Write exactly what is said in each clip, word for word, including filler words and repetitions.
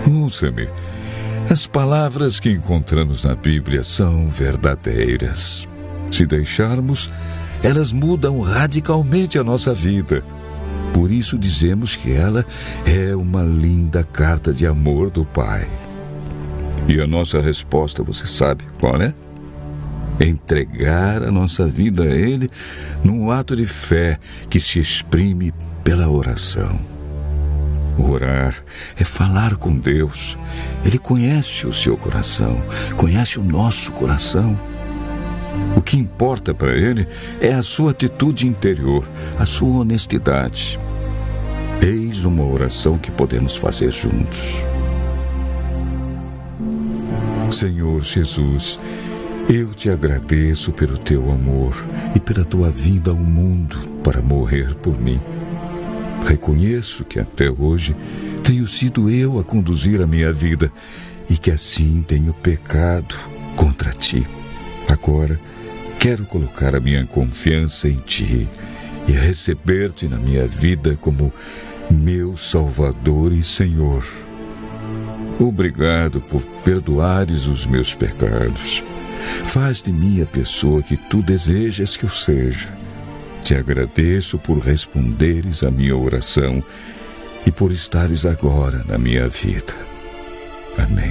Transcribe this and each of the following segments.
Ouça-me. As palavras que encontramos na Bíblia são verdadeiras. Se deixarmos, elas mudam radicalmente a nossa vida. Por isso dizemos que ela é uma linda carta de amor do Pai. E a nossa resposta, você sabe qual é? Entregar a nossa vida a Ele num ato de fé que se exprime pela oração. Orar é falar com Deus. Ele conhece o seu coração, conhece o nosso coração. O que importa para Ele é a sua atitude interior, a sua honestidade. Eis uma oração que podemos fazer juntos. Senhor Jesus, eu te agradeço pelo teu amor e pela tua vinda ao mundo para morrer por mim. Reconheço que até hoje tenho sido eu a conduzir a minha vida e que assim tenho pecado contra ti. Agora, quero colocar a minha confiança em ti e receber-te na minha vida como meu Salvador e Senhor. Obrigado por perdoares os meus pecados. Faz de mim a pessoa que tu desejas que eu seja. Te agradeço por responderes a minha oração e por estares agora na minha vida. Amém.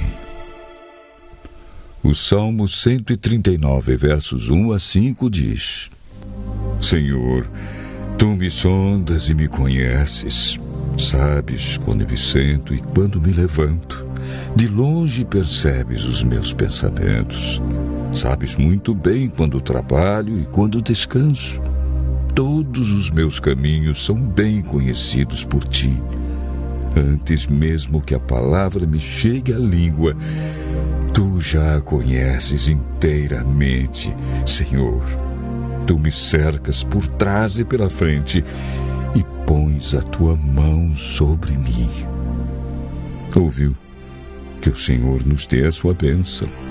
O Salmo cento e trinta e nove, versos um a cinco diz: Senhor, tu me sondas e me conheces. Sabes quando me sento e quando me levanto. De longe percebes os meus pensamentos. Sabes muito bem quando trabalho e quando descanso. Todos os meus caminhos são bem conhecidos por ti. Antes mesmo que a palavra me chegue à língua, tu já a conheces inteiramente, Senhor. Tu me cercas por trás e pela frente e pões a tua mão sobre mim. Ouviu? Que o Senhor nos dê a sua bênção.